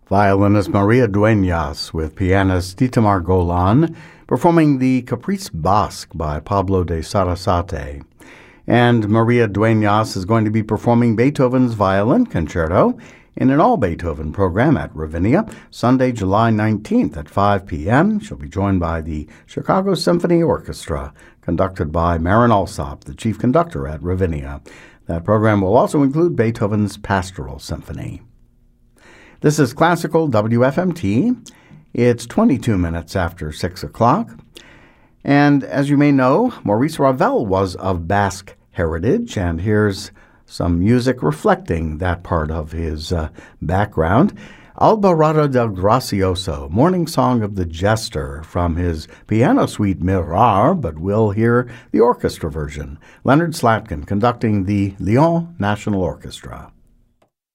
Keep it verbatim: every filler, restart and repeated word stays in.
Violinist Maria Dueñas with pianist Itamar Golan performing the Caprice Basque by Pablo de Sarasate. And Maria Dueñas is going to be performing Beethoven's Violin Concerto in an all-Beethoven program at Ravinia, Sunday, July nineteenth at five p.m. She'll be joined by the Chicago Symphony Orchestra, conducted by Marin Alsop, the chief conductor at Ravinia. That program will also include Beethoven's Pastoral Symphony. This is Classical W F M T. It's twenty-two minutes after six o'clock. And as you may know, Maurice Ravel was of Basque heritage, and here's some music reflecting that part of his uh, background. Alborada del Gracioso, Morning Song of the Jester, from his piano suite Mirar, but we'll hear the orchestra version. Leonard Slatkin conducting the Lyon National Orchestra.